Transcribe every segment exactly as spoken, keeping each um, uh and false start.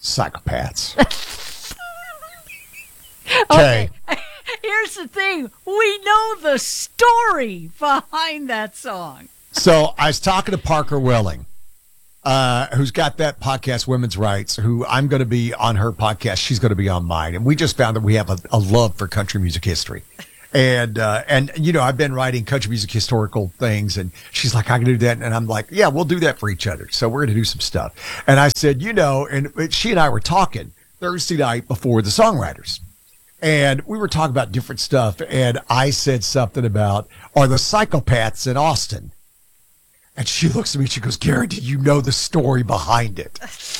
Psychopaths. Okay. Here's the thing. We know the story behind that song. So I was talking to Parker Willing, uh, who's got that podcast, Women's Rights, who I'm going to be on her podcast. She's going to be on mine. And we just found that we have a, a love for country music history. And, uh, and, you know, I've been writing country music historical things, and she's like, I can do that. And I'm like, yeah, we'll do that for each other. So we're going to do some stuff. And I said, you know, and she and I were talking Thursday night before the songwriters, and we were talking about different stuff. And I said something about, are the psychopaths in Austin? And she looks at me, she goes, Gary, do you know the story behind it?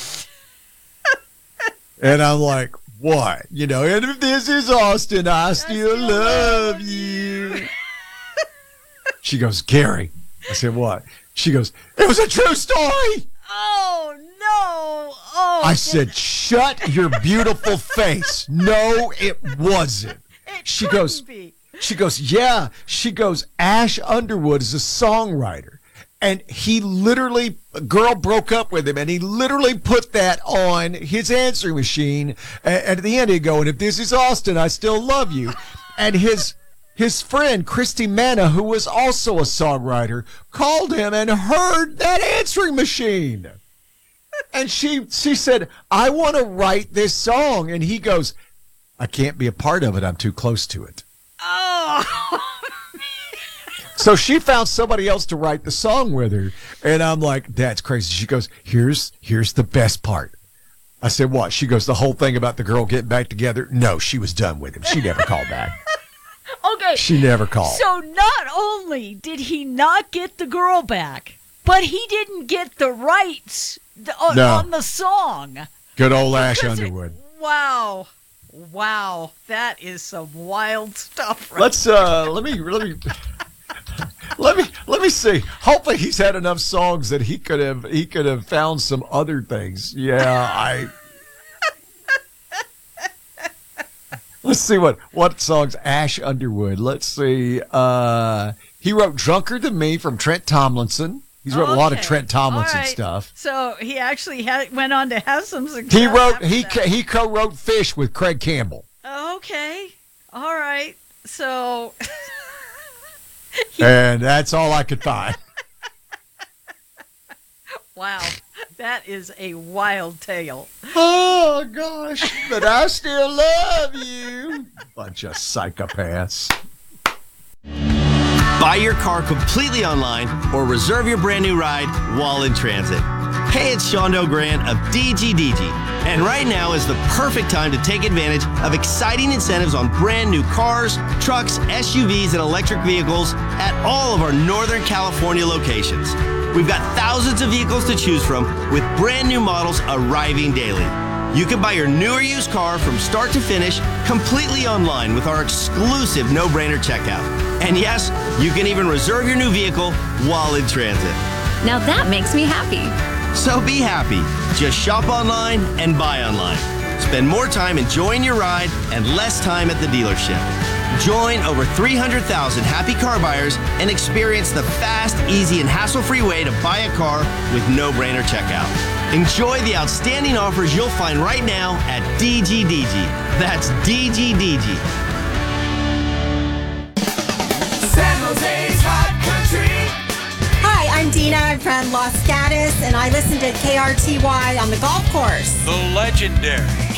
And I'm like, what? You know, and if this is Austin, I still, I still love you. She goes, Gary. I said, what? She goes, it was a true story. Oh, no. Oh, I said, shut your beautiful face. No, it wasn't. It she goes, be. She goes, yeah. She goes, Ash Underwood is a songwriter. And he literally, a girl broke up with him, and he literally put that on his answering machine. And at the end, he'd go, and if this is Austin, I still love you. And his his friend, Christy Manna, who was also a songwriter, called him and heard that answering machine. And she she said, I want to write this song. And he goes, I can't be a part of it. I'm too close to it. Oh, So she found somebody else to write the song with her, and I'm like, that's crazy. She goes, here's here's the best part. I said, what? She goes, the whole thing about the girl getting back together? No, she was done with him. She never called back. Okay. She never called. So not only did he not get the girl back, but he didn't get the rights on, No. on the song. Good old Ash Because it- Underwood. Wow. Wow. That is some wild stuff. Right Let's uh let me let me let me let me see. Hopefully he's had enough songs that he could have he could have found some other things. Yeah, I Let's see what what songs Ash Underwood. Let's see. Uh he wrote Drunker Than Me from Trent Tomlinson. He's wrote a lot of Okay. Trent Tomlinson All right. stuff. So he actually had, went on to have some success. He wrote after he that. ca- he co-wrote Fish with Craig Campbell. Okay. All right. So And that's all I could find. wow. That is a wild tale. Oh, gosh, but I still love you. Bunch of psychopaths. Buy your car completely online or reserve your brand new ride while in transit. Hey, it's Shondo Grant of D G D G, and right now is the perfect time to take advantage of exciting incentives on brand new cars, trucks, S U Vs, and electric vehicles at all of our Northern California locations. We've got thousands of vehicles to choose from with brand new models arriving daily. You can buy your new or used car from start to finish completely online with our exclusive no-brainer checkout. And yes, you can even reserve your new vehicle while in transit. Now that makes me happy. So be happy. Just shop online and buy online. Spend more time enjoying your ride and less time at the dealership. Join over three hundred thousand happy car buyers and experience the fast, easy, and hassle-free way to buy a car with no-brainer checkout. Enjoy the outstanding offers you'll find right now at D G D G. That's D G D G. San Jose's Hot Country. Hi, I'm Dina. I'm from Los Gatos, and I listen to K R T Y on the golf course. The legendary